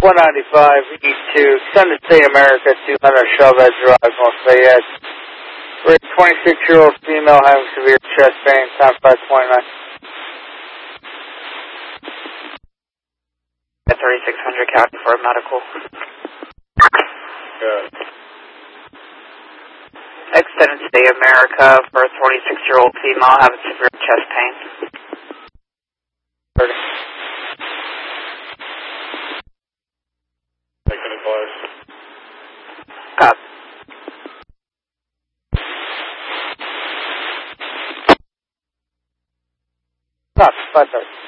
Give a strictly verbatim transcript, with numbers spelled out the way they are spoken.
one ninety-five E two, Sun to Stay America, two hundred Chavez Drive, North Fayette. We're a twenty-six-year-old female having severe chest pain, time five twenty-nine. At thirty-six hundred Captain for medical. Good. Extended Stay America for a twenty-six-year-old female having severe chest pain. thirty. Taking a close. Copy. Stop, five thirty.